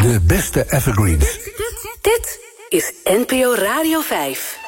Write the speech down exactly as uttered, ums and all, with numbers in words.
De beste evergreens. Dit is N P O Radio vijf.